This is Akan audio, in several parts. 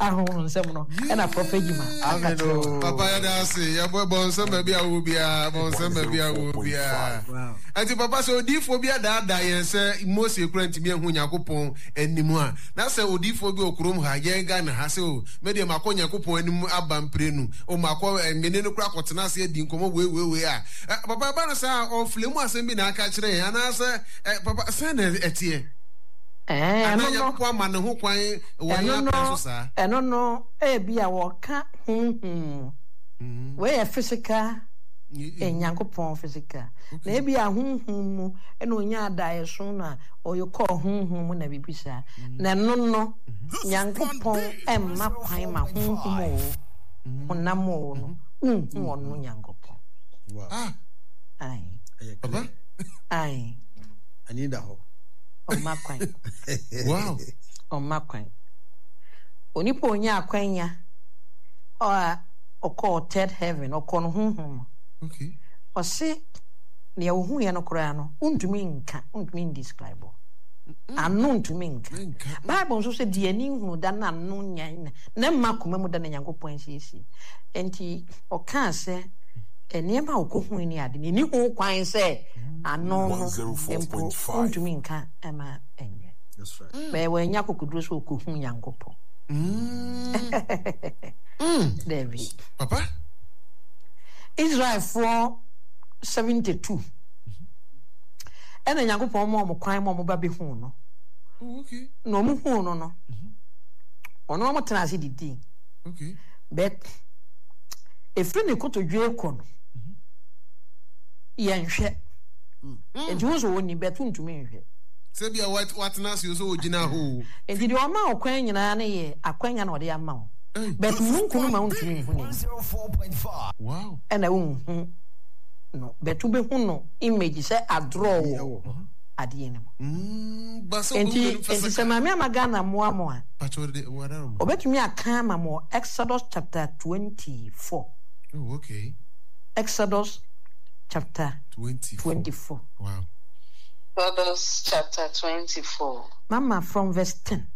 ahụ nsɛm no ɛna Prophet Jima akatro papa ya da se ya boy bonso ma bia wo bia bonso ma bia wo bia ati papa so odifo bia da yen se Mose kura ntimi ehu Yakopon animu a na se odifo bi okrom ha ye ga na ha se o me de makọ Yakopon animu aba mprenu o makọ mene no kura kotena se di nkomo we a papa ba no sa o flemu asem bi na aka kire ya na se papa se na etie no Yakopon ma ne ho kwan wo ya penso sa no bi a wo ka we physical Yakopon physical na ebi a mu ena onya adae so na oyekọ mu na bibisa na no Yakopon emma kwan ma o honam o no ono Yakopon ai papa ai anida ho o makwan wow o makwan onipo onya akwanya o call third heaven o kono okay o se ne ohu ye no kora no untumi indescribe anu untumi nka Bible so se de ani hu da na anu nya na makoma mu da na Yakopon sisi enti o kan se eniema okohu ni ade ni hu kwan se anu no untumi nka ema enye that's right be we nya kokuduro so okohu Yakopon David papa Israel for 72 ena Yakopon mo kwan mo ba be hu no okay no mo hu no ono mo tena ase didi okay but efre ne kotodwe ekọ no yenhwe enti wo so woni betu ntumi nhwe se bia what na so so ogina ho enti de o ma okwan nyina na ye akwanya na ode ama wo but munkunu ma ntumi hu ni 104.5 wow ena wo no betu be hu no image say adraw wo ade ne mo baso enti se mama amagana mo a patchode wadaro obetumi aka ma mo Exodus chapter 24 oh okay Exodus chapter 24 wow Exodus chapter 24 mama from verse 10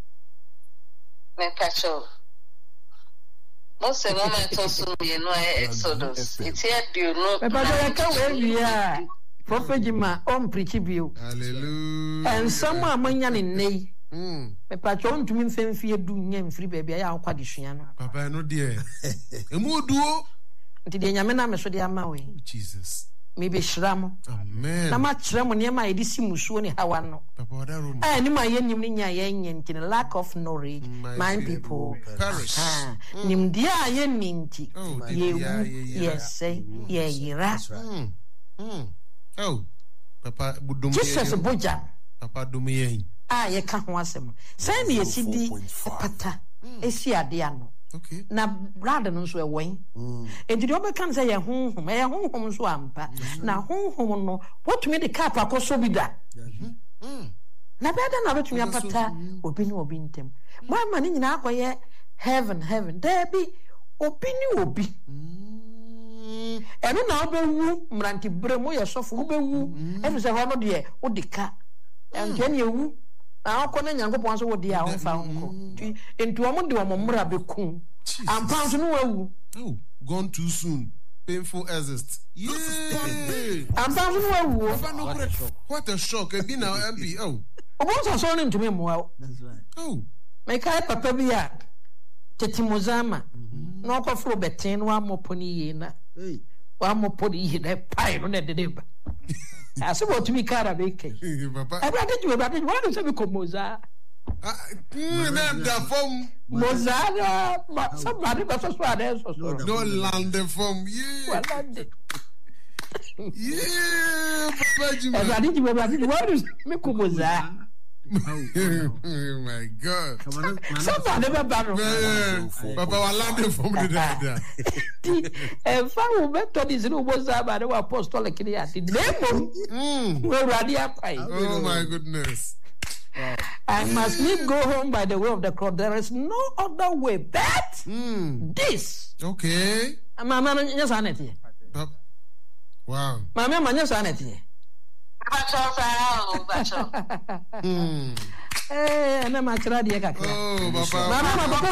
Mekacho Mose mama tosu ye no Exodus it's here do no Papa ka we wi Prophet Jima on preach bio hallelujah and some amanya ne nei Papa cho ntumi mfemfie du nya mfiri baabi ya akwa de sua no papa no de emu duo nti de nyame na me so de ama we Jesus me be shiramo amen na ma kiramo ne ma yedi simusuo ne hawa no papa wadaro ni ma yenim ne nya ye nti lack of knowledge my people perish nimdia ye minti ye yes ye yira oh papa budum Jesus boja papa dum yen ye ka ho asem sai me yesidi pata esi ade ano okay na brother no so ewen enti de obekan say ye honhom so ampa na honhom no what me the cap akoso bi da na beda na betumi apata obi ni obi ntem ma ma ni nyina akoye heaven there be obi ni obi eno na obewu mranti bremo ye sofo obewu enu se ho no de odika enti ne ewu na akọ na Yakopon so wo de a onfa onko enti omo de omo mra beku ampa so no wawu oh gone too soon painful exist yeah ampa so no wawu what a shock e bi na MP oh obo so no ntumi moa that's right oh me kai papa bi a tetimozama na okofro beten no amopo ni ye na wa amopo ni ye na pai no na de ba aso bo tumi kara be kai papa everybody do wa do se be komoza na da form mozara somebody be so ade so no land the form yeah yeah papa Jima everybody do wa do me komoza oh my god somebody be baro papa wa land the form de da fa wo beto di zinu boza ba de apostolic ni ati nemo we radi apai oh my goodness I must not go home by the way of the cross. There is no other way but this. Okay. Mama, yes, Aneti. Wow. Mama, yes, Aneti. Bacho. Eh, na machira dia kakra. Oh, papa. Mama,